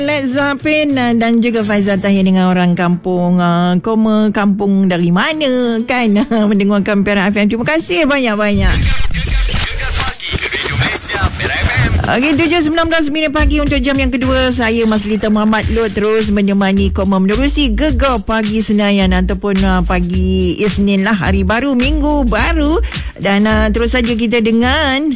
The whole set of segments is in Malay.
Led Zeppelin dan juga Faizal Tahir dengan orang kampung. Koma kampung dari mana kan? Mendengarkan Perak FM. Terima kasih banyak-banyak. Okey, 7.19 minit pagi untuk jam yang kedua. Saya Maslita Muhammad Lut terus menemani Koma menerusi Gegar Pagi Senayan ataupun pagi Isnin lah, hari baru, minggu baru. Dan terus saja kita dengan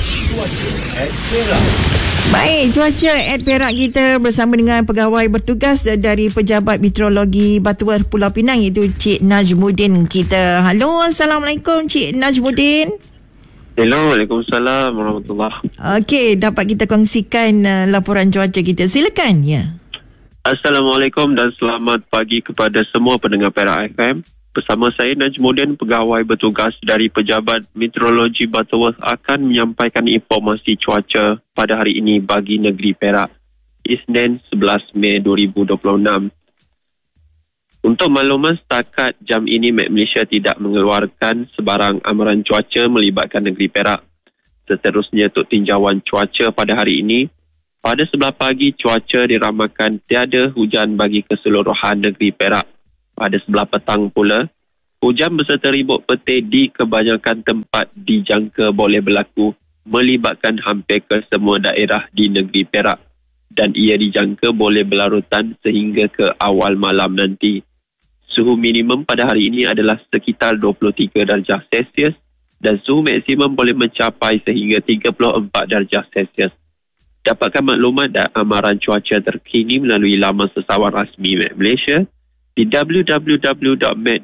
baik, cuaca at Perak kita bersama dengan pegawai bertugas dari Pejabat Meteorologi Batuan Pulau Pinang, iaitu Cik Najmuddin kita. Halo, Assalamualaikum Cik Najmuddin. Hello, Waalaikumsalam warahmatullahi. Okey, dapat kita kongsikan laporan cuaca kita. Silakan. Ya. Assalamualaikum dan selamat pagi kepada semua pendengar Perak FM. Bersama saya Najmuddin, pegawai bertugas dari Pejabat Meteorologi Batuan, akan menyampaikan informasi cuaca pada hari ini bagi negeri Perak, Isnin 11 Mei 2026. Untuk makluman, setakat jam ini Met Malaysia tidak mengeluarkan sebarang amaran cuaca melibatkan negeri Perak. Seterusnya, untuk tinjauan cuaca pada hari ini, pada sebelah pagi cuaca diramakan tiada hujan bagi keseluruhan negeri Perak. Pada sebelah petang pula, hujan beserta ribut petir di kebanyakan tempat dijangka boleh berlaku melibatkan hampir ke semua daerah di negeri Perak, dan ia dijangka boleh berlarutan sehingga ke awal malam nanti. Suhu minimum pada hari ini adalah sekitar 23 darjah Celsius dan suhu maksimum boleh mencapai sehingga 34 darjah Celsius. Dapatkan maklumat dan amaran cuaca terkini melalui laman sesawan rasmi Met Malaysia di www.met.gov.my